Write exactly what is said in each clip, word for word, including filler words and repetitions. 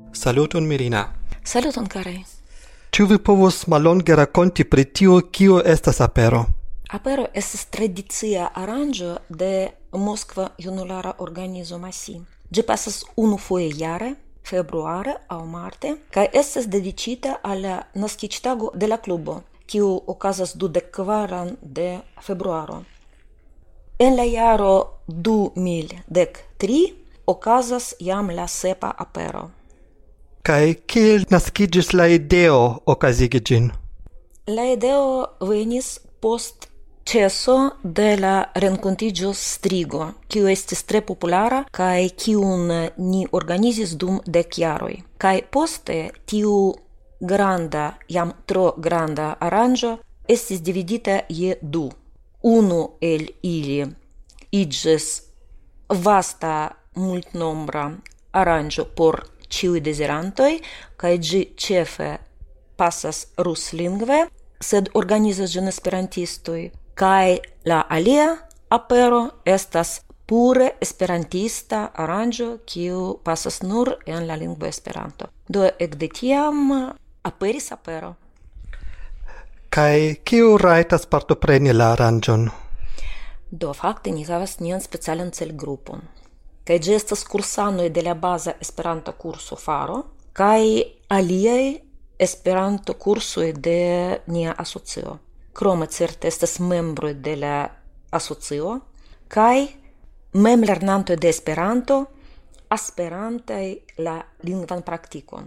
Saluton Mirina. Saluton carai. Ĉu vi povus mallonge rakonti pri tio kio estas apero? Apero estas tradicia aranĝo de Moskva junulara organizo Masi. Ĝi pasas unufoje jare, februare aŭ marte, kaj estas dediĉita al la naskiĝtago de la klubo, kiu okazas dudek kvaran de februaro. En la jaro du mil dek tri okazas jam la sepa apero. Kaj kiel naskiĝis la ideo okazigi ĝin? La ideo venis post ĉeso de la renkontiĝo Strigo, kiu estis tre populara kaj kiun ni organizis dum dek jaroj. Kaj poste tiu granda, jam tro granda aranĝo estis dividita je du. Unu el ili iĝis vasta multnombra aranĝo por ĉiuj dezirantoj, kaj ĝi ĉefe pasas ruslingve, sed organizas ĝin esperantistoj. Kaj la alia apero estas pure esperantista aranĝo, kiu pasas nur en la lingvo Esperanto. Do ekde tiam aperis apero. Kaj kiu rajtas partopreni la aranĝon? Do fakte ni havas nian specialan celgrupon. Kaj ĝi estas kursanoj de la baza Esperanta kurso Faro kaj aliaj Esperanto kursoj de nia asocio. Krome certe estas membroj de la asocio kaj memlernantoj de Esperanto aspirantaj la lingvan praktikon.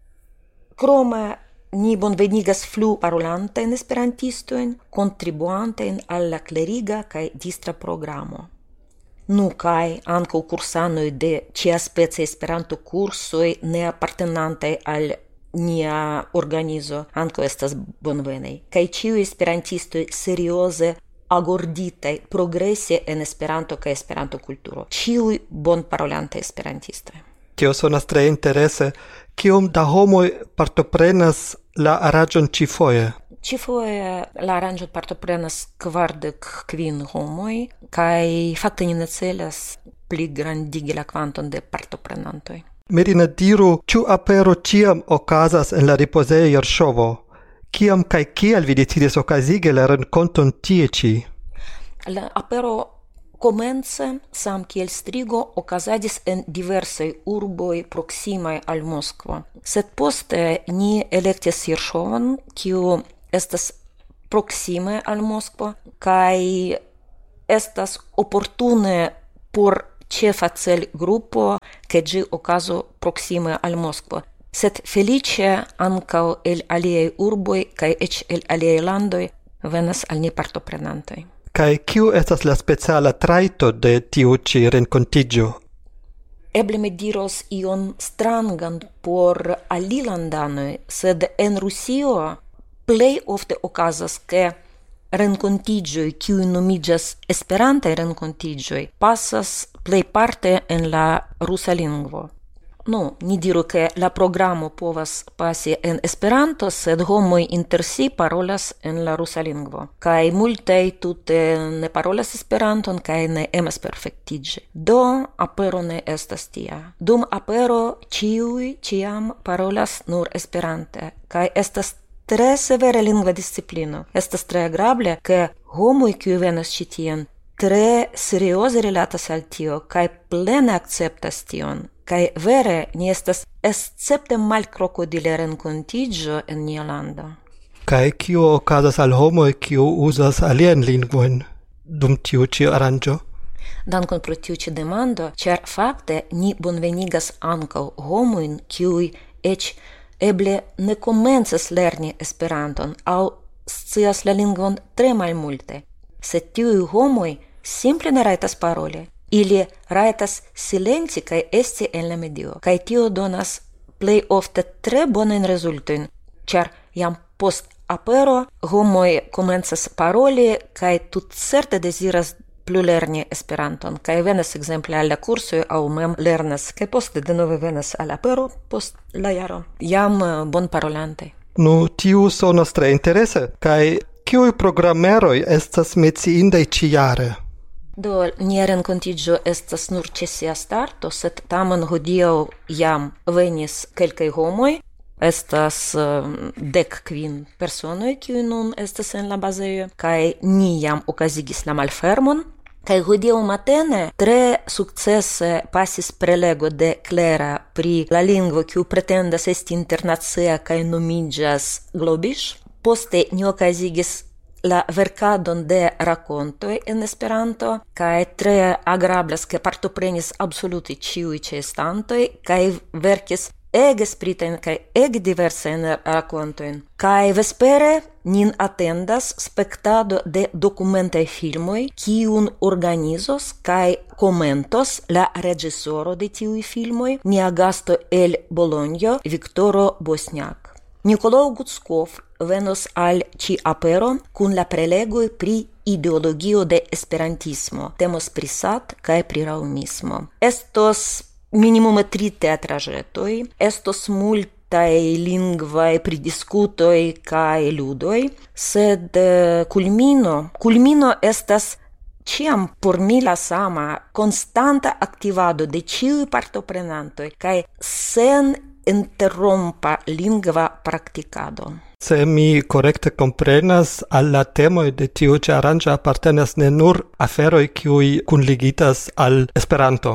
Krome ni bonvenigas fluparolantajn esperantistojn, kontribuantajn al la kleriga kaj distra programo. Nu kaj ankaŭ kursanoj de ĉiaspecaj Esperanto-kursoj ne apartenantaj al nia organizo ankaŭ estas bonvenaj. Kaj ĉiuj esperantistoj serioze agorditaj progresi en Esperanto kaj Esperanto-kulturo. Ĉiuj bonparolantaj esperantistoj. Tio sonas tre interese. Kiom da homoj partoprenas la aranĝon ĉifoje? Ĉifoje la aranĝon partoprenas kvardek kvin homoj, kaj fakte ni ne celas pligrandigi la kvanton de partoprenantoj. Mirina, diru, ĉu apero ĉiam okazas en la ripozejo Jerŝovo? Kiam kaj kiel vi decidis okazigi la renkonton tie ĉi? La apero komence, sam kiel Strigo, okazadis en diversaj urboj proksimaj al Moskvo. Sed poste ni elektis Jerŝovon, kiu estas proksime al Moskvo, kaj estas oportune por ĉefa celgrupo, ke ĝi okazu proksime al Moskvo. Sed feliĉe ankaŭ el aliaj urboj kaj eĉ el aliaj landoj venas al ni partoprenantoj. Kaj kiu estas la speciala trajto de tiu ĉi renkontiĝo? Eble mi diros ion strangan por alilandanoj, sed en Rusio plej ofte okazas, ke renkontiĝoj, kiuj nomiĝas Esperantaj renkontiĝoj, pasas plejparte en la rusa lingvo. Nu, ni diru, ke la programo povas pasi en Esperanto, sed homoj inter si parolas en la rusa lingvo. Kaj multaj tute ne parolas Esperanton kaj ne emas perfektiĝi. Do apero ne estas tia. Dum apero ĉiuj ĉiam parolas nur Esperante, kaj estas tre severa lingva disciplino. Estas tre agrable, ke homoj, kiuj venas ĉi tien, tre serioze rilatas al tio kaj plene akceptas tion. Kaj vere ni estas escepte malkrokodile renkontiĝo en nia lando. Kaj kio okazas al homoj, kiu uzas aliajn lingvojn dum tiu ĉi aranĝo? Dankon pro tiu ĉi demando, ĉar fakte ni bonvenigas ankaŭ homojn, kiuj eĉ eble ne komencas lerni Esperanton aŭ scias la lingvon tre malmulte. Sed tiuj homoj simple ne rajtas paroli. Ili rajtas silenti kaj esti en la medio. Kaj tio donas plej ofte tre bonajn rezultojn, ĉar jam post apero homoj komencas paroli kaj tutcerte deziras plu lerni Esperanton, kaj venas ekzemple al la kursoj aŭ mem lernas, kaj poste denove venas al apero post la jaro, jam bonparolante. Nu, tiu sonas tre interese. Kaj kiuj programeroj estas menciindaj ĉiujare? Do nia renkontiĝo estas nur ĉe sia starto, sed tamen hodiaŭ jam venis kelkaj homoj. Estas uh, dek kvin personoj, kiuj nun estas en la bazejo, kaj ni jam okazigis la malfermon. Kaj hodiaŭ matene tre sukcese pasis prelego de Clara pri la lingvo, kiu pretendas esti internacia kaj nomiĝas Globish. Poste ni okazigis la verkadon de rakontoj en Esperanto, kaj tre agrablas, ke partoprenis absolute ĉiuj ĉeestantoj kaj verkis ege spritajn kaj ege diversajn rakontojn. Kaj vespere nin atendas spektado de dokumentaj filmoj, kiun organizos kaj komentos la reĝisoro de tiuj filmoj, nia gasto el Bolonjo, Viktoro Bosniak. Nikolao Guckov venos al ĉi apero kun la prelegoj pri ideologio de esperantismo, temos pri sat kaj pri raŭmismo. Estos minimume tri teatraĵetoj, estos multaj lingvaj pridiskutoj kaj ludoj, sed kulmino, kulmino estas ĉiam por mi la sama konstanta aktivado de ĉiuj partoprenantoj kaj sen interrompa lingva praktikado. Se mi korekte komprenas, al la temoj de tiu ĉi aranĝo apartenas ne nur aferoj kiuj kunligitas al Esperanto.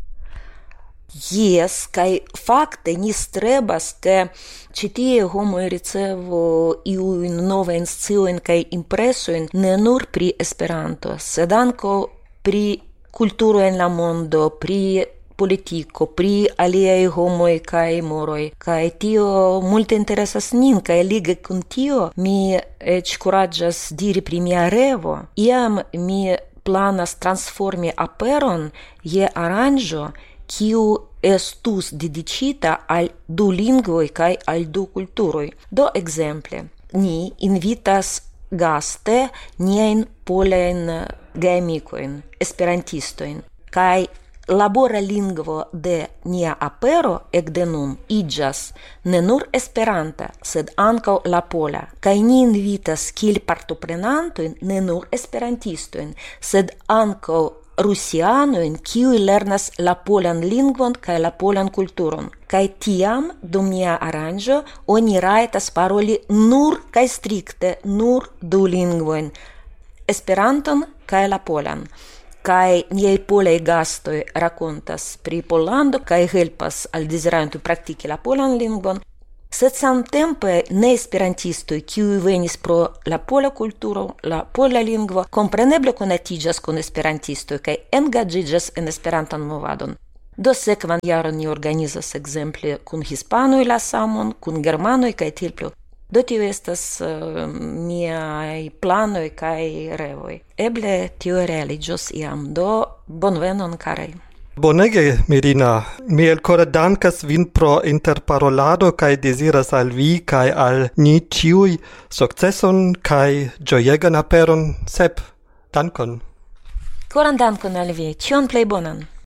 Yes, kaj fakte ni strebas, ke ĉi tie homoj ricevu iujn novajn sciojn kaj impresojn ne nur pri Esperanto, sed ankaŭ pri kulturo en la mondo, pri politiko, pri aliaj homoj kaj moroj, kaj tio multe interesas nin, kaj lige kun tio mi eĉ kuraĝas diri pri mia revo. Iam mi planas transformi aperon je aranĝo, kiu estus dedicita al du lingvoj kaj al du kulturoj. Do ekzemple, ni invitas gaste niajn polajn geamikojn, esperantistojn, kaj labora lingvo de nia apero ekde nun iĝas ne nur Esperanta, sed ankaŭ la pola. Kaj ni invitas kiel partoprenantojn ne nur esperantistojn, sed ankaŭ rusianojn, kiuj lernas la polan lingvon kaj la polan kulturon. Kaj tiam, dum nia aranĝo, oni rajtas paroli nur kaj strikte nur du lingvojn, Esperanton kaj la polan. Kaj niaj polaj gastoj rakontas pri Pollando kaj helpas al dezirantoj praktiki la polan lingvon, sed samtempe ne esperantistoj, kiuj venis pro la pola kulturo, la pola lingvo, kompreneble konatiĝas kun esperantistoj kaj engaĝiĝas en Esperantan movadon. Do sekvan jaron ni organizas ekzemple kun hispanoj la samon, kun germanoj kaj tiel plu. Do tio estas uh, miaj planoj kaj revoj. Eble tio realiĝos iam. Do bonvenon, karaj. Bonege, Mirina. Mi elkore dankas vin pro interparolado kaj deziras al vi kaj al ni ĉiuj sukceson kaj ĝojegan aperon. Sep, dankon. Koran dankon al vi. Ĉion plej bonan.